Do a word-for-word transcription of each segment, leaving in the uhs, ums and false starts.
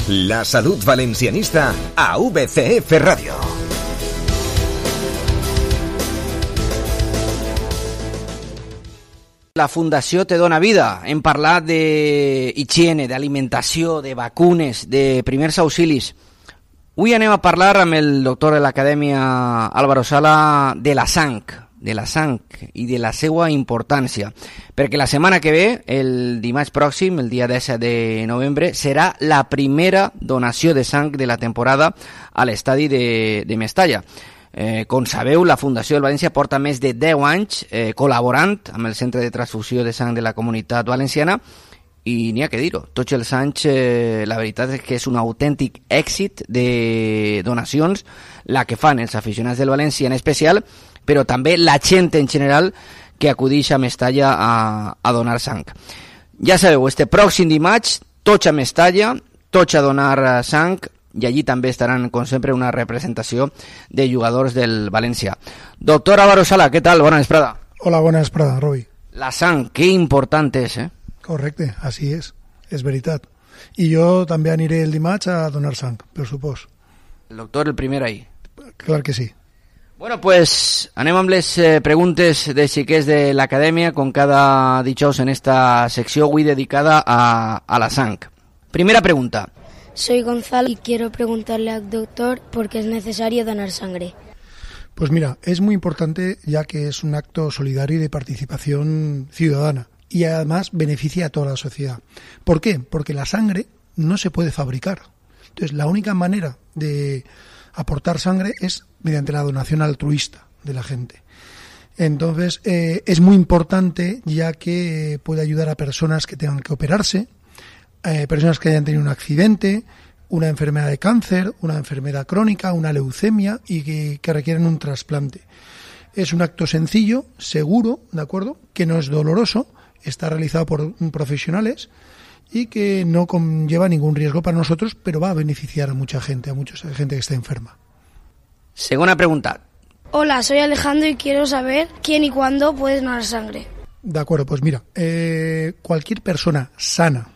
La salud valencianista a V C F Radio. La Fundació Te Dona Vida. Hem parlat d'higiene, d'alimentació, de vacunes, de primers auxilis. Avui anem a parlar amb el doctor de l'Acadèmia Álvaro Sala de la sang, de la sang i de la seva importància. Perquè la setmana que ve, el dimarts pròxim, el dia disset de novembre, serà la primera donació de sang de la temporada a l'estadi de, de Mestalla. Eh, com sabeu, la Fundació del València porta més de deu anys eh, col·laborant amb el Centre de Transfusió de Sang de la Comunitat Valenciana i n'hi ha que dir-ho. Tots els anys, eh, la veritat és que és un autèntic èxit de donacions la que fan els aficionats del València en especial, però també la gent en general que acudeix a Mestalla a, a donar sang. Ja sabeu, este pròxim dimarts, tots a Mestalla, tots a donar sang, i allí també estaran, com sempre, una representació de jugadors del València. Doctor Álvaro Sala, què tal? Bona vesprada. Hola, bona vesprada, Robi. La sang, que important és, eh? Correcte, així és, és veritat. I jo també aniré el dimarts a donar sang, per supòs. El doctor el primer ahí. Clar que sí. Bueno, pues anem amb les eh, preguntes de xiquets de l'acadèmia, com cada dijous en esta secció avui dedicada a, a la sang. Primera pregunta. Soy Gonzalo y quiero preguntarle al doctor por qué es necesario donar sangre. Pues mira, es muy importante ya que es un acto solidario y de participación ciudadana y además beneficia a toda la sociedad. ¿Por qué? Porque la sangre no se puede fabricar. Entonces, la única manera de aportar sangre es mediante la donación altruista de la gente. Entonces, eh, es muy importante ya que puede ayudar a personas que tengan que operarse, Eh, personas que hayan tenido un accidente, una enfermedad de cáncer, una enfermedad crónica, una leucemia y que, que requieren un trasplante. Es un acto sencillo, seguro, ¿de acuerdo? Que no es doloroso, está realizado por profesionales y que no conlleva ningún riesgo para nosotros, pero va a beneficiar a mucha gente, a mucha gente que está enferma. Segunda pregunta. Hola, soy Alejandro y quiero saber quién y cuándo puede donar sangre. De acuerdo, pues mira, eh, cualquier persona sana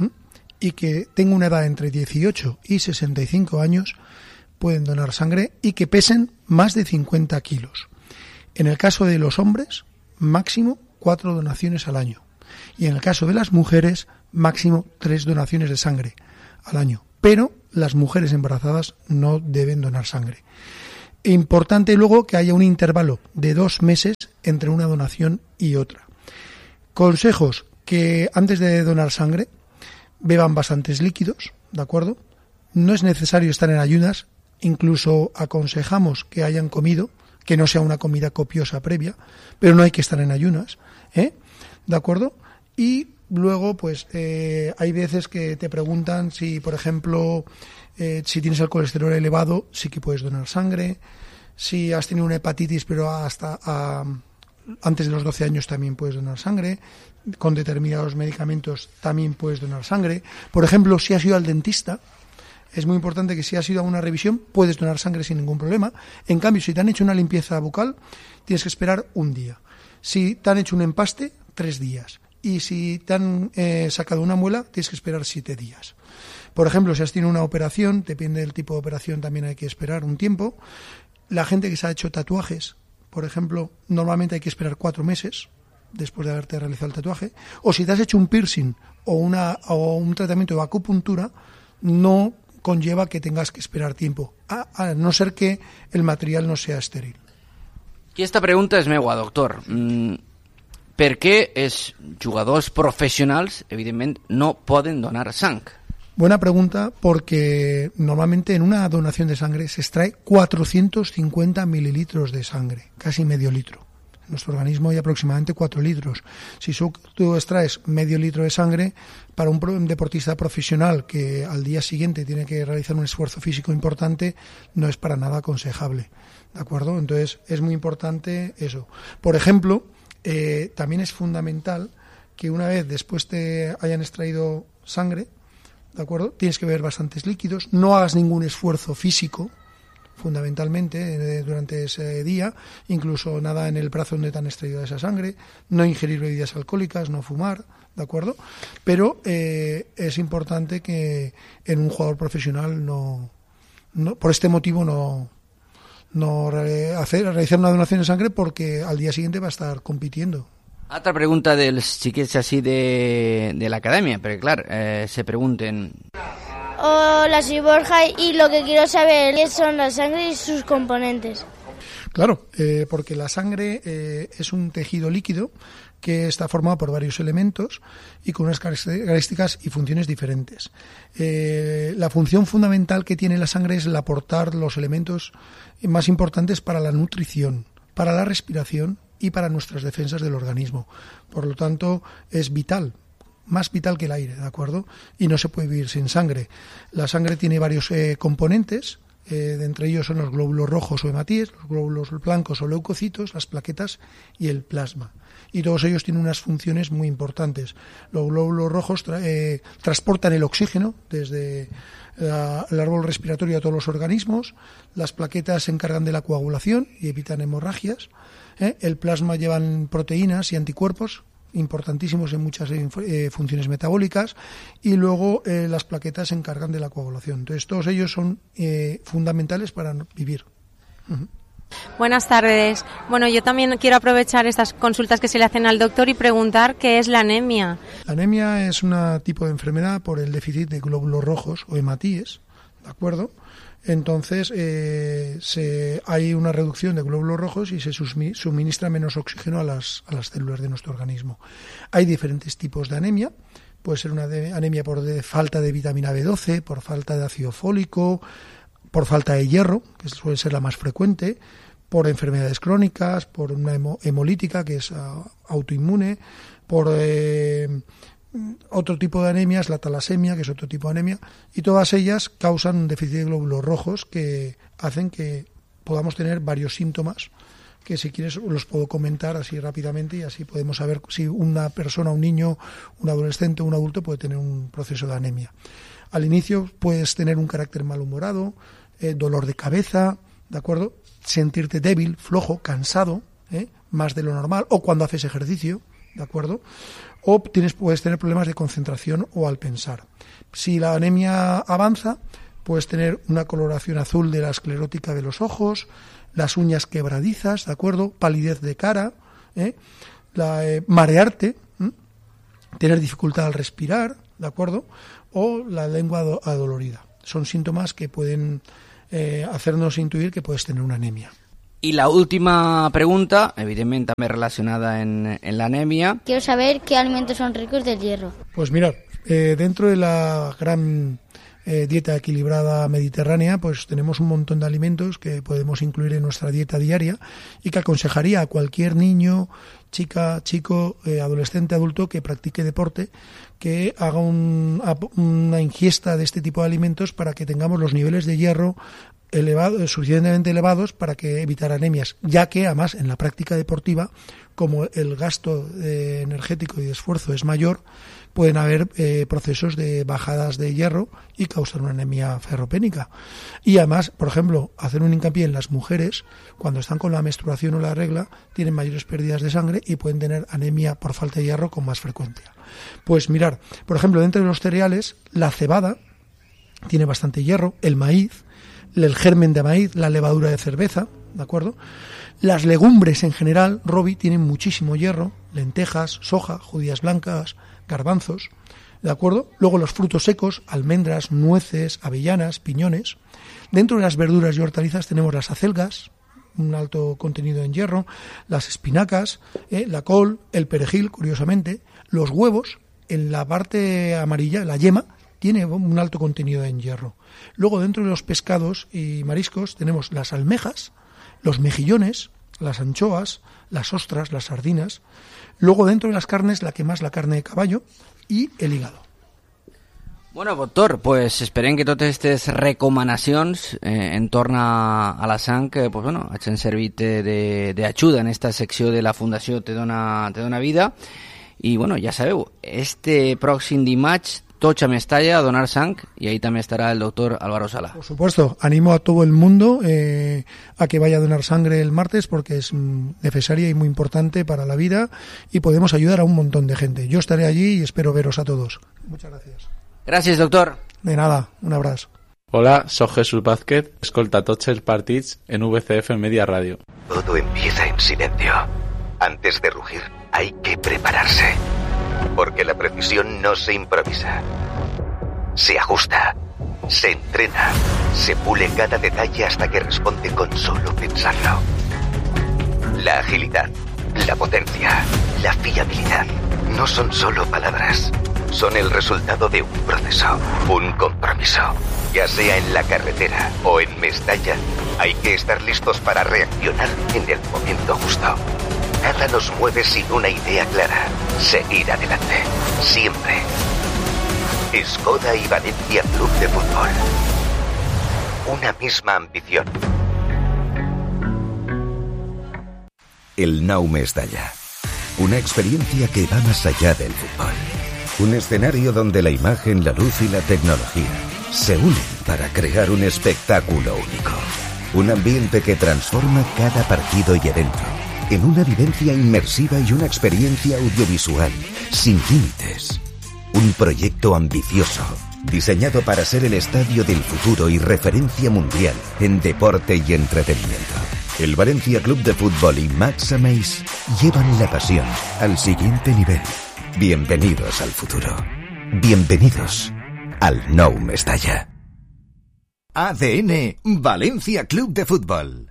y que tenga una edad entre dieciocho y sesenta y cinco años pueden donar sangre y que pesen más de cincuenta kilos. En el caso de los hombres, máximo cuatro donaciones al año. Y en el caso de las mujeres, máximo tres donaciones de sangre al año. Pero las mujeres embarazadas no deben donar sangre. Importante luego que haya un intervalo de dos meses entre una donación y otra. Consejos: que antes de donar sangre beban bastantes líquidos, ¿de acuerdo? No es necesario estar en ayunas, incluso aconsejamos que hayan comido, que no sea una comida copiosa previa, pero no hay que estar en ayunas, ¿eh? ¿De acuerdo? Y luego, pues, eh, hay veces que te preguntan si, por ejemplo, eh, si tienes el colesterol elevado, sí que puedes donar sangre, si has tenido una hepatitis, pero hasta a, antes de los doce años también puedes donar sangre, con determinados medicamentos también puedes donar sangre. Por ejemplo, si has ido al dentista, es muy importante que si has ido a una revisión puedes donar sangre sin ningún problema. En cambio, si te han hecho una limpieza bucal, tienes que esperar un día. Si te han hecho un empaste, tres días. Y si te han eh, sacado una muela, tienes que esperar siete días. Por ejemplo, si has tenido una operación, depende del tipo de operación, también hay que esperar un tiempo. La gente que se ha hecho tatuajes, por ejemplo, normalmente hay que esperar cuatro meses después de haberte realizado el tatuaje. O si te has hecho un piercing o, una, o un tratamiento de acupuntura, no conlleva que tengas que esperar tiempo, a, a no ser que el material no sea estèril. I esta pregunta és meua, doctor. Mm, per què els jugadors professionals, evidentment, no poden donar sang? Buena pregunta, porque normalmente en una donación de sangre se extrae cuatrocientos cincuenta mililitros de sangre, casi medio litro. En nuestro organismo hay aproximadamente cuatro litros. Si tú extraes medio litro de sangre, para un deportista profesional que al día siguiente tiene que realizar un esfuerzo físico importante, no es para nada aconsejable, ¿de acuerdo? Entonces es muy importante eso. Por ejemplo, eh, también es fundamental que una vez después te hayan extraído sangre, ¿de acuerdo? Tienes que beber bastantes líquidos, no hagas ningún esfuerzo físico fundamentalmente eh, durante ese día, incluso nada en el brazo donde te han extraído esa sangre, no ingerir bebidas alcohólicas, no fumar, ¿de acuerdo? Pero eh, es importante que en un jugador profesional no, no por este motivo no no re, hacer realizar una donación de sangre, porque al día siguiente va a estar compitiendo. Altra pregunta dels xiquets així de, de l'acadèmia, perquè clar, eh, se pregunten... Hola, soy Borja y lo que quiero saber es son la sangre y sus componentes. Claro, eh, porque la sangre eh, es un tejido líquido que está formado por varios elementos y con unas características y funciones diferentes. Eh, la función fundamental que tiene la sangre es el aportar los elementos más importantes para la nutrición, para la respiración y para nuestras defensas del organismo. Por lo tanto, es vital, más vital que el aire, ¿de acuerdo? Y no se puede vivir sin sangre. La sangre tiene varios eh, componentes, eh, de entre ellos son los glóbulos rojos o hematíes, los glóbulos blancos o leucocitos, las plaquetas y el plasma. Y todos ellos tienen unas funciones muy importantes. Los glóbulos rojos tra- eh, transportan el oxígeno desde la, el árbol respiratorio a todos los organismos. Las plaquetas se encargan de la coagulación y evitan hemorragias. ¿eh? El plasma llevan proteínas y anticuerpos importantísimos en muchas eh, funciones metabólicas, y luego eh, las plaquetas se encargan de la coagulación. Entonces todos ellos son eh, fundamentales para vivir. Uh-huh. Buenas tardes. Bueno, yo también quiero aprovechar estas consultas que se le hacen al doctor y preguntar qué es la anemia. La anemia es un tipo de enfermedad por el déficit de glóbulos rojos o hematíes, ¿de acuerdo? Entonces eh, se, hay una reducción de glóbulos rojos y se suministra menos oxígeno a las, a las células de nuestro organismo. Hay diferentes tipos de anemia. Puede ser una de, anemia por de, falta de vitamina B doce, por falta de ácido fólico, por falta de hierro, que suele ser la más frecuente, por enfermedades crónicas, por una hemo, hemolítica, que es uh, autoinmune, por... Eh, otro tipo de anemia es la talasemia, que es otro tipo de anemia, y todas ellas causan un déficit de glóbulos rojos que hacen que podamos tener varios síntomas, que si quieres los puedo comentar así rápidamente, y así podemos saber si una persona, un niño, un adolescente o un adulto puede tener un proceso de anemia. Al inicio puedes tener un carácter malhumorado, eh, dolor de cabeza, ¿de acuerdo? Sentirte débil, flojo, cansado, ¿eh? más de lo normal, o cuando haces ejercicio, ¿de acuerdo? O tienes, puedes tener problemas de concentración o al pensar. Si la anemia avanza, puedes tener una coloración azul de la esclerótica de los ojos, las uñas quebradizas, ¿de acuerdo? Palidez de cara, ¿eh? La, eh, marearte, ¿eh? Tener dificultad al respirar, ¿de acuerdo? O la lengua do- adolorida. Son síntomas que pueden eh, hacernos intuir que puedes tener una anemia. I la última pregunta, evidentment també relacionada en, en la anemia. Quiero saber qué alimentos son ricos del hierro. Pues mirad, eh, dentro de la gran eh, dieta equilibrada mediterránea, pues tenemos un montón de alimentos que podemos incluir en nuestra dieta diaria y que aconsejaría a cualquier niño, chica, chico, eh, adolescente, adulto que practique deporte, que haga un, una ingesta de este tipo de alimentos para que tengamos los niveles de hierro elevado, suficientemente elevados para que evitar anemias, ya que además en la práctica deportiva, como el gasto eh, energético y de esfuerzo es mayor, pueden haber eh, procesos de bajadas de hierro y causar una anemia ferropénica. Y además, por ejemplo, hacer un hincapié en las mujeres, cuando están con la menstruación o la regla, tienen mayores pérdidas de sangre y pueden tener anemia por falta de hierro con más frecuencia. Pues mirar, por ejemplo, dentro de los cereales, la cebada tiene bastante hierro, el maíz, el germen de maíz, la levadura de cerveza, ¿de acuerdo? Las legumbres en general, Robbie, tienen muchísimo hierro, lentejas, soja, judías blancas, garbanzos, ¿de acuerdo? Luego los frutos secos, almendras, nueces, avellanas, piñones. Dentro de las verduras y hortalizas tenemos las acelgas, un alto contenido en hierro, las espinacas, eh, la col, el perejil, curiosamente, los huevos, en la parte amarilla, la yema, tiene un alto contenido en hierro. Luego, dentro de los pescados y mariscos, tenemos las almejas, los mejillones, las anchoas, las ostras, las sardinas. Luego, dentro de las carnes, la que más la carne de caballo y el hígado. Bueno, doctor, pues esperem que totes aquestes recomanacions eh, en torn a, a la sang eh, pues bueno, hagin servit d'ajuda en esta secció de la Fundació Te Dona, Te Dona Vida. I bueno, ja sabeu, este pròxim dimarts tots a Mestalla a donar sang, y ahí también estará el doctor Álvaro Sala. Por supuesto, animo a todo el mundo eh, a que vaya a donar sangre el martes porque es mm, necesaria y muy importante para la vida y podemos ayudar a un montón de gente. Yo estaré allí y espero veros a todos. Muchas gracias. Gracias, doctor. De nada, un abrazo. Hola, soy Jesús Vázquez, escolta tots els partits en V C F Media Radio. Todo empieza en silencio. Antes de rugir, hay que prepararse. Porque la precisión no se improvisa. Se ajusta, se entrena, se pule cada detalle hasta que responde con solo pensarlo. La agilidad, la potencia, la fiabilidad no son solo palabras. Son el resultado de un proceso, un compromiso. Ya sea en la carretera o en Mestalla, hay que estar listos para reaccionar en el momento justo. Nada nos mueve sin una idea clara. Seguir adelante. Siempre. Skoda y Valencia Club de Fútbol. Una misma ambición. El Nou Mestalla. Una experiencia que va más allá del fútbol. Un escenario donde la imagen, la luz y la tecnología se unen para crear un espectáculo único. Un ambiente que transforma cada partido y evento en una vivencia inmersiva y una experiencia audiovisual sin límites. Un proyecto ambicioso, diseñado para ser el estadio del futuro y referencia mundial en deporte y entretenimiento. El Valencia Club de Fútbol y Max Ameis llevan la pasión al siguiente nivel. Bienvenidos al futuro. Bienvenidos al Nou Mestalla. A D N Valencia Club de Fútbol.